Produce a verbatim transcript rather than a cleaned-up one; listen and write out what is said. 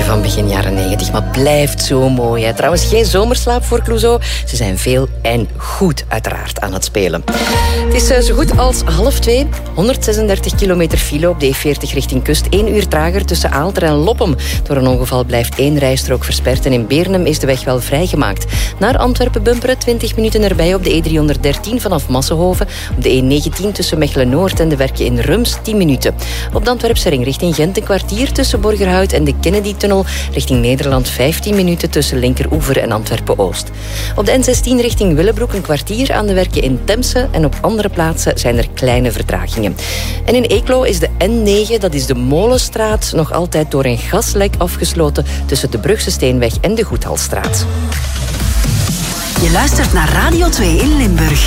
van begin jaren negentig, maar blijft zo mooi. Hè? Trouwens, geen zomerslaap voor Clouseau. Ze zijn veel en goed uiteraard aan het spelen. Het is uh, zo goed als half twee. honderdzesendertig kilometer file op de E veertig richting kust. Eén uur trager tussen Aalter en Loppem. Door een ongeval blijft één rijstrook versperd en in Beernem is de weg wel vrijgemaakt. Naar Antwerpen bumperen, twintig minuten erbij op de E driehonderddertien vanaf Massenhoven. Op de E negentien tussen Mechelen-Noord en de Werken in Rums, tien minuten. Op de Antwerpse ring richting Gent een kwartier tussen Borgerhout en de Kennedy-tunnel. Richting Nederland vijftien minuten tussen Linkeroever en Antwerpen-Oost. Op de N zestien richting Willebroek een kwartier aan de Werken in Temse en op andere plaatsen zijn er kleine vertragingen. En in Eeklo is de N negen, dat is de Molenstraat, nog altijd door een gaslek afgesloten tussen de Brugse Steenweg en de Goedhalstraat. Je luistert naar Radio twee in Limburg.